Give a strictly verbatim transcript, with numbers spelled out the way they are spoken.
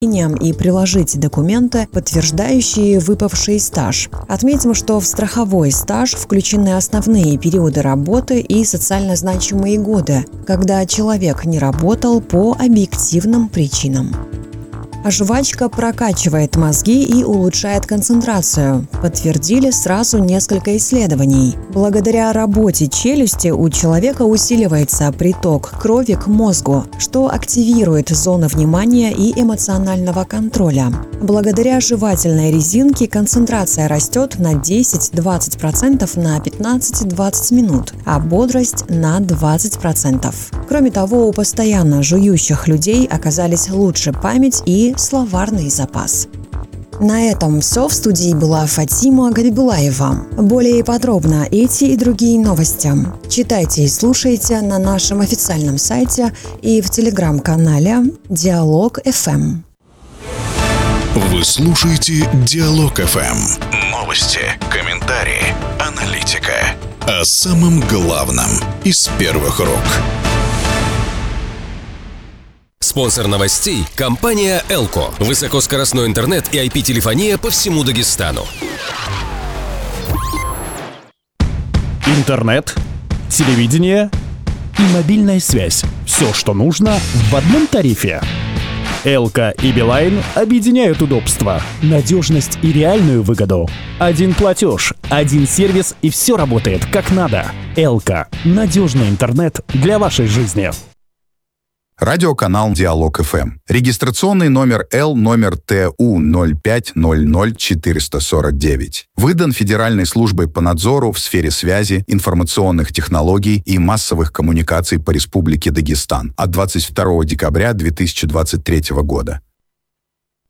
и приложить документы, подтверждающие выпавший стаж. Отметим, что в страховой стаж включены основные периоды работы и социально значимые годы, когда человек не работал по объективным причинам. Жвачка прокачивает мозги и улучшает концентрацию, подтвердили сразу несколько исследований. Благодаря работе челюсти у человека усиливается приток крови к мозгу, что активирует зоны внимания и эмоционального контроля. Благодаря жевательной резинке концентрация растет на десять-двадцать процентов на пятнадцать-двадцать минут, а бодрость на двадцать процентов. Кроме того, у постоянно жующих людей оказались лучше память и словарный запас. На этом все. В студии была Фатима Габибулаева. Более подробно эти и другие новости читайте и слушайте на нашем официальном сайте и в телеграм-канале Диалог эф эм. Вы слушаете Диалог эф эм. Новости, комментарии, аналитика. О самом главном из первых рук. Спонсор новостей – компания «Элко». Высокоскоростной интернет и ай пи-телефония по всему Дагестану. Интернет, телевидение и мобильная связь. Все, что нужно в одном тарифе. «Элко» и «Билайн» объединяют удобство, надежность и реальную выгоду. Один платеж, один сервис и все работает как надо. «Элко» – надежный интернет для вашей жизни. Радиоканал Диалог эф эм. Регистрационный номер Л номер Т У ноль пять ноль ноль четыреста сорок девять. Выдан Федеральной службой по надзору в сфере связи, информационных технологий и массовых коммуникаций по Республике Дагестан от двадцать второго декабря две тысячи двадцать третьего года.